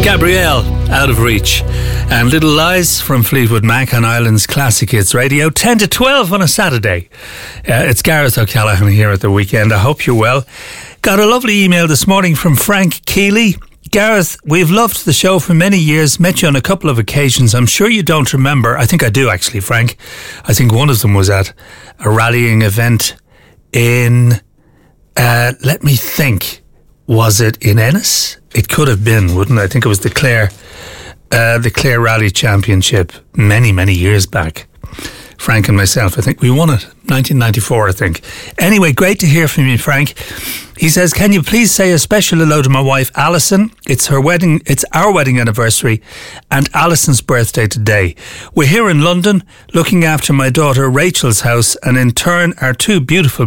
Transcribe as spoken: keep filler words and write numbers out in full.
Gabrielle, Out of Reach, and Little Lies from Fleetwood Mac on Ireland's Classic Hits Radio, ten to twelve on a Saturday. Uh, it's Gareth O'Callaghan here at the weekend. I hope you're well. Got a lovely email this morning from Frank Keeley. Gareth, we've loved the show for many years, met you on a couple of occasions. I'm sure you don't remember. I think I do, actually, Frank. I think one of them was at a rallying event in, uh, let me think, was it in Ennis? It could have been, wouldn't it? I think it was the Clare, uh, the Clare Rally Championship many, many years back. Frank and myself, I think we won it, nineteen ninety-four, I think. Anyway, great to hear from you, Frank. He says, can you please say a special hello to my wife, Alison? It's her wedding, it's our wedding anniversary and Alison's birthday today. We're here in London looking after my daughter Rachel's house and in turn our two beautiful